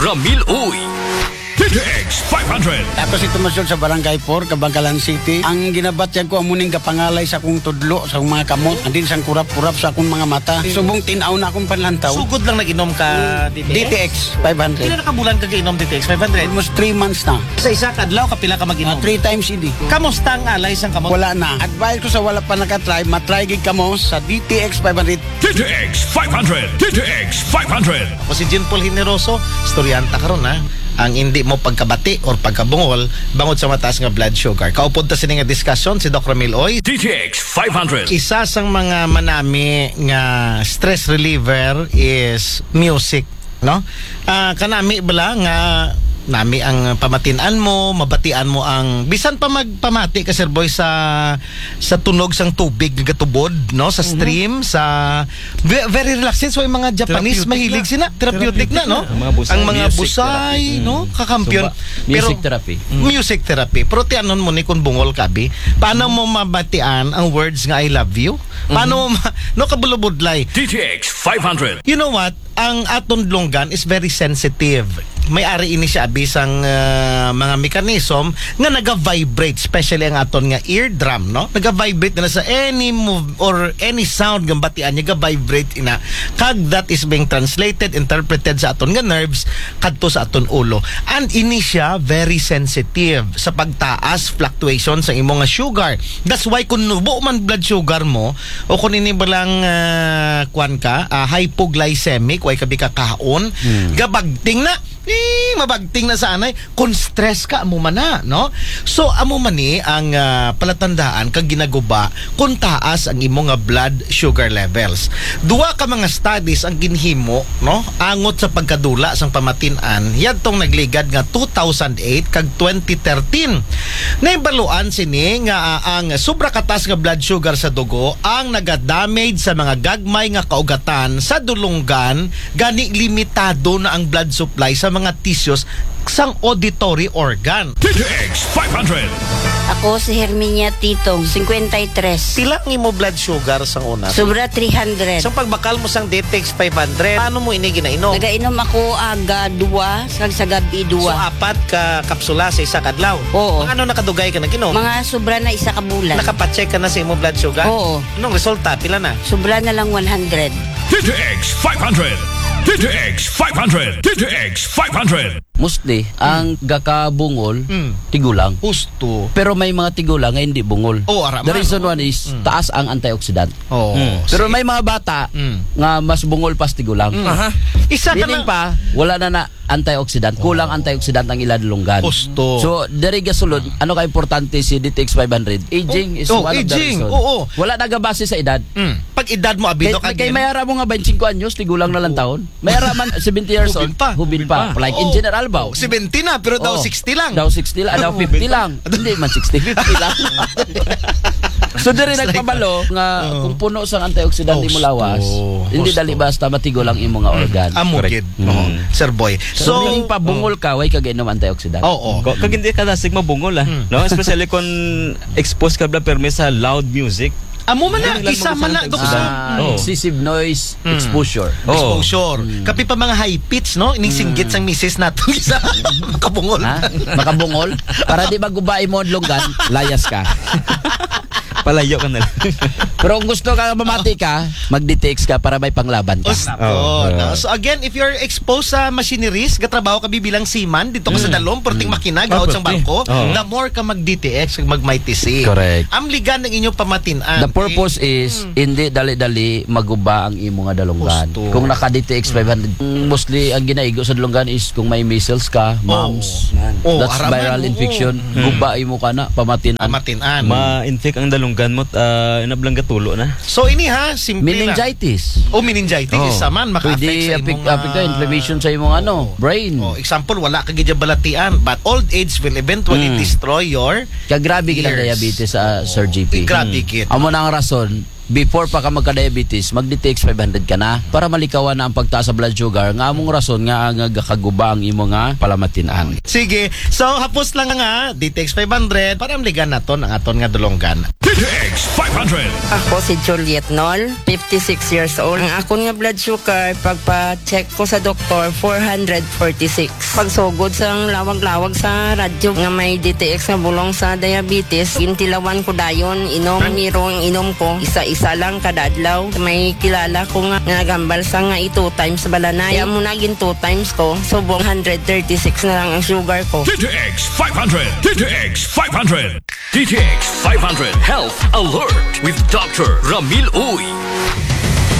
Ramil Uy. TTX 500. Ako si Tomasyon sa Barangay 4, Kabangkalan City. Ang ginabatyag ko amuning kapangalay sa akong tudlo, sa akong mga kamot. Andin sang kurap-kurap sa akong mga mata. Subong tinaw na akong panlantaw. Sugod lang nag-inom ka DTX? DTX 500. Ilan na kabulan ka inom DTX 500? Almost 3 months na. Sa isa kadlaw kapila ka mag-inom? 3 times hindi. Kamusta ang alay sang kamot? Wala na. Advice ko sa wala pa nakatry, matry gig kamo sa DTX 500. TTX 500. TTX 500. Ako si Jean Paul Generoso, storyanta karon ha. Ang hindi mo pagkabati or pagkabungol bangod sa mataas nga blood sugar. Kaupod ta sini nga diskusyon si Doc Ramil Uy. TTX 500. Isa sang mga manami nga stress reliever is music, no? Kanami bala nga nami ang pamatian mo, mabatian mo ang bisan pa magpamati ka Sir Boy sa tunog sang tubig nga gatubod, no, sa stream, sa very relaxing. So yung mga Japanese mahilig sina therapeutic na, no, ang mga busay, no, kakampiyon. Music therapy. Music therapy. Pero tianon mo ni kung bungol kabi, paano mo mabatian ang words nga I love you? Paano mo no kabulubudlay? TTX 500. You know what? Ang aton lunggan is very sensitive. May ari ini siya bisang mga mekanism nga naga-vibrate, especially ang aton nga eardrum, no? Naga-vibrate na sa any move or any sound nga batian niya ga-vibrate ina. Kag that is being translated, interpreted sa aton nga nerves kadto sa aton ulo. And ini siya very sensitive sa pagtaas, fluctuation sa imong nga sugar. That's why kung nubo man blood sugar mo o kung ini balang kuan ka, hypoglycemic, way kabi ka kaon, gabagting na mabagting na sa anay kung stress ka amo man na, no? So amo man ni ang palatandaan kag ginaguba kung taas ang imong nga blood sugar levels. Duwa ka mga studies ang ginhimo, no, angot sa pagkadula sang pamatian yadtong nagligad nga 2008 kag 2013. Naibaluan sini nga ang sobra katas nga blood sugar sa dugo ang nagadamage sa mga gagmay nga kaugatan sa dulunggan, gani limitado na ang blood supply sa mga tissues sang auditory organ. TTX 500. Ako si Herminia Titong, 53. Pila ang imo blood sugar sang una? Sobra 300. Sang pagbakal mo sang DTX 500, paano mo ini ginainom? Nagainom ako aga 2, sa gabi 2. So apat ka kapsula sa isa kadlaw? Oo. Ano nakadugay ka naginom? Mga sobra na isa ka bulan. Nakapacheck ka na sa imo blood sugar? Oo. Anong resulta? Pila na? Sobra na lang 100. TTX 500. TTX 500. TTX 500. Mostly, ang gakabungol, tigulang. Husto. Pero may mga tigulang nga hindi bungol. Oh, araman. The reason one is, taas ang antioxidant. Oh. Pero may mga bata nga mas bungol pas tigulang. Isa ka Meaning na. pa, wala na antioxidant. Kulang antioxidant ang iladulunggan. Husto. So, dari gasulod, ano ka importante si DTX 500? Aging is one of the aging. reason. Oo. Wala nagabase sa edad. Pag edad mo abido ka Kay mayara mo nga 25 anyos, tigulang na lang taon. Mayara man 70 years old, hubin pa. Like in general ba? 70 na, pero daw Oo. 60 lang. Daw 60 lang, daw 50 lang. Hindi man 60, 50 lang. So diri nagpabalo nga kung puno sang antioxidant di mo lawas, hindi dali basta matigo lang imo nga organ. Amukid. Sir Boy. So meaning pa bungol ka, way kagainom antioxidant. Oo. Kag hindi ka dasig mabungol no? Especially kung exposed ka bla permi sa loud music. Amo man na, isa man na. Excessive noise exposure. Exposure. Kapi pa mga high pitch, no? Ining singgit sang misis nato isa. Makabungol. Ha? Makabungol? Para di magubay mo ang lunggan, layas ka. Palayo ka na lang. Pero kung gusto ka mamati ka, mag-DTX ka para may panglaban ka. No? So again, if you're exposed sa machineries, gatrabaho ka bibilang seaman dito ka sa dalom, perting makina, gaot sang bangko, the more ka mag-DTX, mag-MyTC. Correct. Amligan ng inyong pamatinan. The purpose is hindi dali-dali maguba ang imo nga dalunggan. Gusto. Kung naka-DTX 500, mostly ang ginaigo sa dalunggan is kung may measles ka, mumps, that's araman, viral infection, guba imo ka na, pamatinan. Pamatinan. Ma-infect ang dalunggan mo inablang gatulo na. So ini ha, simple lang. Meningitis. Meningitis isa man maka-affect Pwede sa imong apekto inflammation sa imong brain. example, wala ka gidya balatian, but old age will eventually destroy your Kaya grabe gilang ears. diabetes sa Sir GP. Grabe gid. Amo na ang rason, before pa ka magka-diabetes, mag-DTX 500 ka na para malikawan na ang pagtaas sa blood sugar nga among rason nga gakaguba ang imo nga palamatinan. Sige. So, hapos lang nga, DTX 500 para amligan naton ang aton nga dulonggan. DTX 500. Ako si Juliet Nol, 56 years old. Ang akon nga blood sugar, pagpa-check ko sa doktor, 446. Pagsugod sa lawag-lawag sa radyo nga may DTX nga bulong sa diabetes, intilawan ko dayon, inom, mirong inom ko, isa-isa lang kada adlaw. May kilala ko nga nagambal sa nga 2 times balanay. Kaya muna gin 2 times ko, subong 136 na lang ang sugar ko. DTX 500. DTX 500. DTX 500 Health Alert with Dr. Ramil Uy.